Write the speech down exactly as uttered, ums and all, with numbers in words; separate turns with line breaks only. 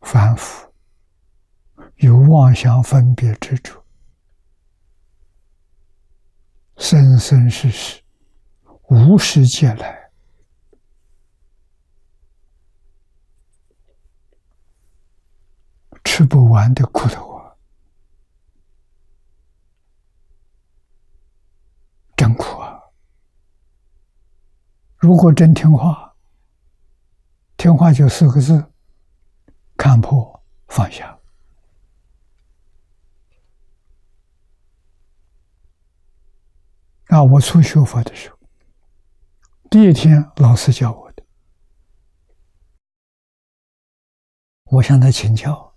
凡夫有妄想分别执着，生生世世无始劫来，吃不完的苦头啊！真苦啊！如果真听话，听话就四个字：看破放下。啊，我初学佛的时候，第一天老师教我的，我向他请教。